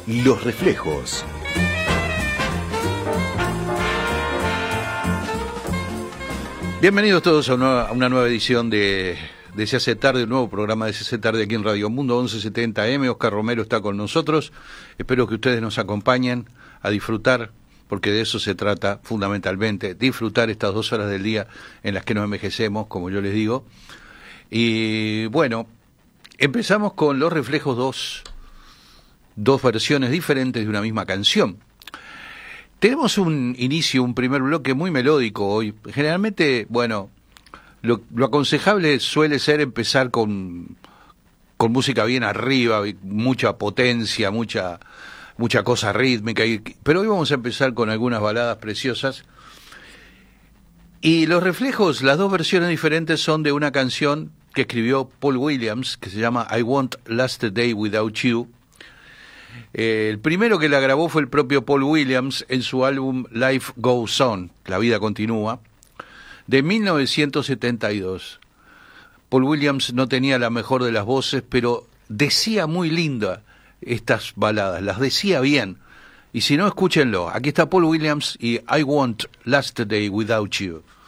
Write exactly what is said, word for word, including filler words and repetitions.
Los Reflejos. Bienvenidos todos a una, a una nueva edición de, de Se hace tarde, un nuevo programa de Se hace tarde aquí en Radio Mundo once setenta eme. Oscar Romero está con nosotros. Espero que ustedes nos acompañen a disfrutar, porque de eso se trata fundamentalmente, disfrutar estas dos horas del día en las que nos envejecemos, como yo les digo. Y bueno, empezamos con Los Reflejos dos, dos versiones diferentes de una misma canción. Tenemos un inicio, un primer bloque muy melódico hoy. Generalmente, bueno, lo, lo aconsejable suele ser empezar con, con música bien arriba, mucha potencia, mucha, mucha cosa rítmica. Y, pero hoy vamos a empezar con algunas baladas preciosas. Y Los Reflejos, las dos versiones diferentes son de una canción que escribió Paul Williams, que se llama I Won't Last a Day Without You. Eh, el primero que la grabó fue el propio Paul Williams en su álbum Life Goes On, La Vida Continúa, de mil novecientos setenta y dos. Paul Williams no tenía la mejor de las voces, pero decía muy linda estas baladas, las decía bien. Y si no, escúchenlo. Aquí está Paul Williams y I Won't Last a Day Without You.